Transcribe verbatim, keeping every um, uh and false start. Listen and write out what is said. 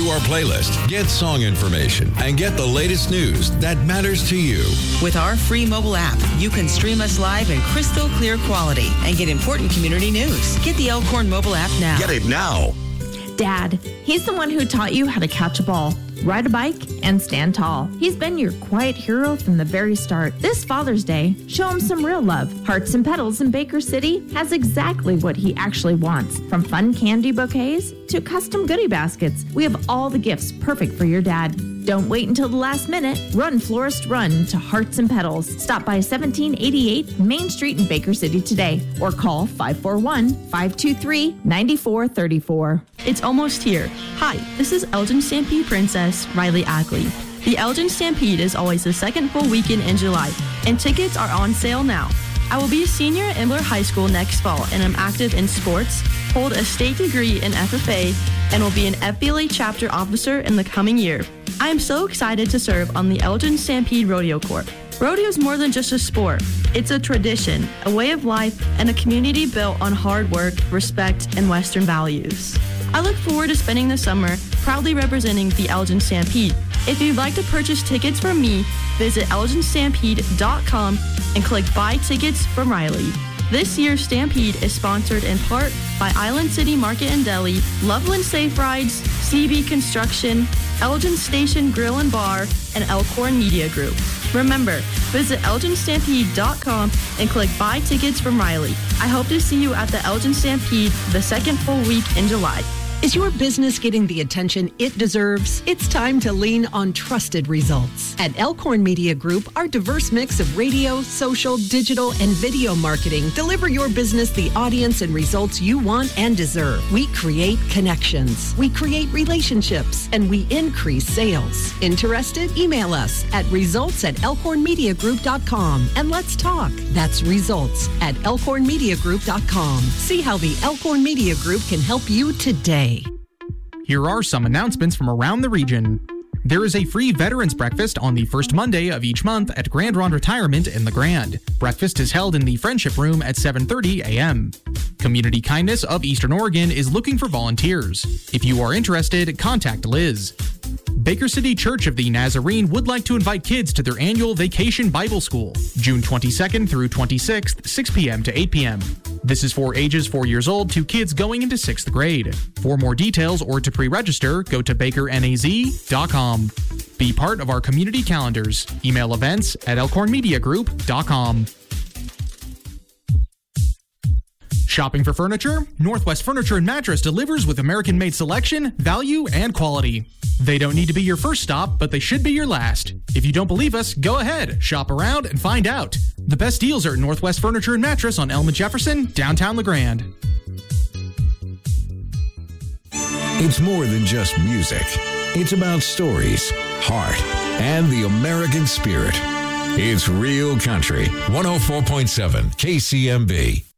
our playlist, get song information, and get the latest news that matters to you. With our free mobile app, you can stream us live in crystal clear quality and get important community news. Get the Elkhorn mobile app now. Get it now. Dad, he's the one who taught you how to catch a ball, ride a bike, and stand tall. He's been your quiet hero from the very start. This Father's Day, show him some real love. Hearts and Petals in Baker City has exactly what he actually wants. From fun candy bouquets to custom goodie baskets, we have all the gifts perfect for your dad. Don't wait until the last minute. Run, florist, run to Hearts and Petals. Stop by seventeen eighty-eight Main Street in Baker City today or call five four one, five two three, nine four three four. It's almost here. Hi, this is Elgin Stampede Princess Riley Ackley. The Elgin Stampede is always the second full weekend in July, and tickets are on sale now. I will be a senior at Embler High School next fall, and I'm active in sports, hold a state degree in F F A, and will be an F B L A chapter officer in the coming year. I am so excited to serve on the Elgin Stampede Rodeo Corps. Rodeo is more than just a sport. It's a tradition, a way of life, and a community built on hard work, respect, and Western values. I look forward to spending the summer proudly representing the Elgin Stampede. If you'd like to purchase tickets from me, visit elgin stampede dot com and click Buy Tickets from Riley. This year's Stampede is sponsored in part by Island City Market and Deli, Loveland Safe Rides, C B Construction, Elgin Station Grill and Bar, and Elkhorn Media Group. Remember, visit elgin stampede dot com and click Buy Tickets from Riley. I hope to see you at the Elgin Stampede the second full week in July. Is your business getting the attention it deserves? It's time to lean on trusted results. At Elkhorn Media Group, our diverse mix of radio, social, digital, and video marketing deliver your business the audience and results you want and deserve. We create connections, we create relationships, and we increase sales. Interested? Email us at results at elkhorn media group dot com and let's talk. That's results at elkhorn media group dot com. See how the Elkhorn Media Group can help you today. Here are some announcements from around the region. There is a free Veterans Breakfast on the first Monday of each month at Grand Ronde Retirement in the Grand. Breakfast is held in the Friendship Room at seven thirty a.m. Community Kindness of Eastern Oregon is looking for volunteers. If you are interested, contact Liz. Baker City Church of the Nazarene would like to invite kids to their annual Vacation Bible School, June twenty-second through twenty-sixth, six p.m. to eight p.m. This is for ages four years old to kids going into sixth grade. For more details or to pre-register, go to baker n a z dot com. Be part of our community calendars. Email events at elkhorn media group dot com. Shopping for furniture? Northwest Furniture and Mattress delivers with American-made selection, value, and quality. They don't need to be your first stop, but they should be your last. If you don't believe us, go ahead, shop around, and find out. The best deals are at Northwest Furniture and Mattress on Elm and Jefferson, downtown LeGrand. It's more than just music. It's about stories, heart, and the American spirit. It's Real Country, one oh four point seven K C M B.